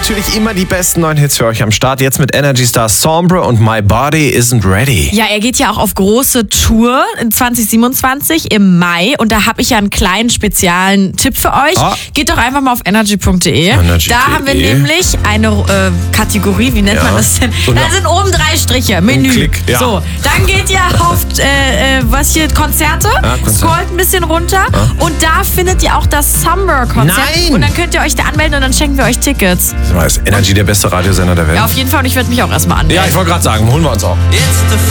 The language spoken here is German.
natürlich immer die besten neuen Hits für euch am Start. Jetzt mit Energy Star Sombre und My Body Isn't Ready. Ja, er geht ja auch auf große Tour in 2027 im Mai. Und da habe ich ja einen kleinen speziellen Tipp für euch. Geht doch einfach mal auf energy.de. Da haben wir nämlich eine Kategorie, wie nennt man das denn? Da sind oben 3 Striche, Menü. Klick, ja. So, dann geht ihr auf Konzerte, scrollt ein bisschen runter und da findet ihr auch das Summer-Konzert. Nein! Und dann könnt ihr euch da anmelden und dann schenken wir euch Tickets. Ist Energy der beste Radiosender der Welt? Ja, auf jeden Fall. Und ich werde mich auch erstmal anmelden. Ja, ich wollte gerade sagen, holen wir uns auch. It's the